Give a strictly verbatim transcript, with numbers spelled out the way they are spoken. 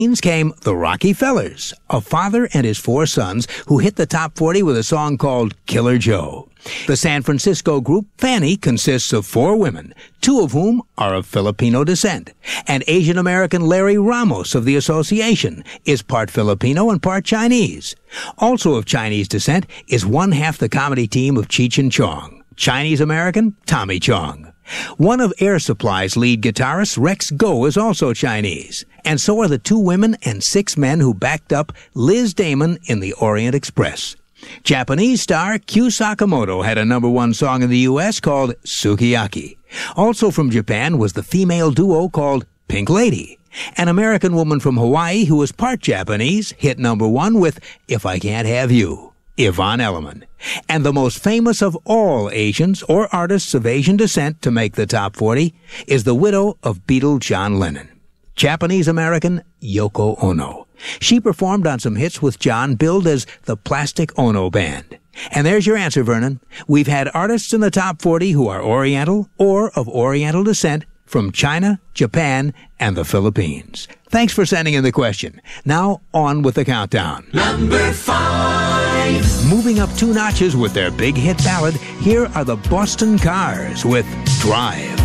came the Rockefellers, a father and his four sons who hit the top forty with a song called Killer Joe. The San Francisco group Fanny consists of four women, two of whom are of Filipino descent. And Asian-American Larry Ramos of the Association is part Filipino and part Chinese. Also of Chinese descent is one half the comedy team of Cheech and Chong, Chinese-American Tommy Chong. One of Air Supply's lead guitarists, Rex Go, is also Chinese. And so are the two women and six men who backed up Liz Damon in the Orient Express. Japanese star Kyu Sakamoto had a number one song in the U S called Sukiyaki. Also from Japan was the female duo called Pink Lady. An American woman from Hawaii who was part Japanese hit number one with If I Can't Have You, Yvonne Elliman. And the most famous of all Asians or artists of Asian descent to make the top forty is the widow of Beatle John Lennon, Japanese-American Yoko Ono. She performed on some hits with John billed as the Plastic Ono Band. And there's your answer, Vernon. We've had artists in the top forty who are Oriental or of Oriental descent from China, Japan, and the Philippines. Thanks for sending in the question. Now, on with the countdown. Number five. Moving up two notches with their big hit ballad, here are the Boston Cars with Drive.